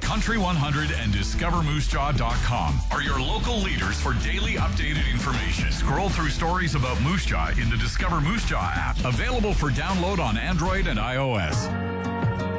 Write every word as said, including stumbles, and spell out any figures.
Country one hundred and discover moose jaw dot com are your local leaders for daily updated information. Scroll through stories about Moose Jaw in the Discover Moose Jaw app, available for download on Android and iOS.